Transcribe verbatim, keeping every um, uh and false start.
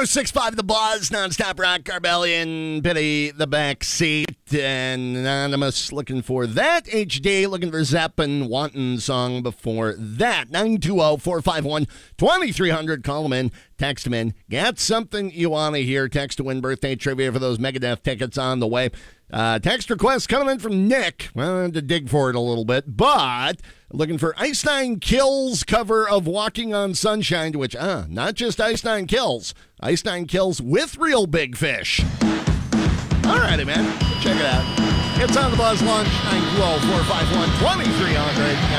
oh six five The Buzz, nonstop rock, Garbellion, Pity the back seat, and Anonymous looking for that. H D looking for Zeppin, Wanton song before that. nine two zero, four five one, two three zero zero. Call them in, text them in. Got something you want to hear? Text to win birthday trivia for those Megadeth tickets on the way. Uh, text request coming in from Nick. Well, I had to dig for it a little bit, but looking for Ice Nine Kills cover of Walking on Sunshine, to which, uh, not just Ice Nine Kills, Ice Nine Kills with Real Big Fish. All righty, man. Check it out. It's on the Buzz Lunch, nine two zero, four five one, two three zero zero.